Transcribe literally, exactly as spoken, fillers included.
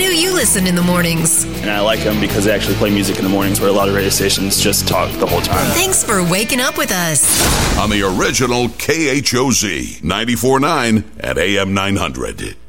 do you listen in the mornings? And I like them because they actually play music in the mornings where a lot of radio stations just talk the whole time. Thanks for waking up with us. On the original K H O Z ninety-four point nine at A M nine hundred.